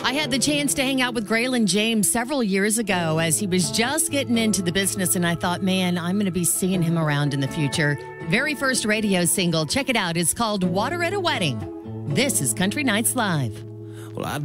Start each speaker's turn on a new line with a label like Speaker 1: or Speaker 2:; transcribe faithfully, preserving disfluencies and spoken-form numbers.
Speaker 1: I had the chance to hang out with Graylin James several years ago as he was just getting into the business, and I thought, man, I'm going to be seeing him around in the future. Very first radio single, check it out. It's called Water at a Wedding. This is Country Nights Live.
Speaker 2: Well, I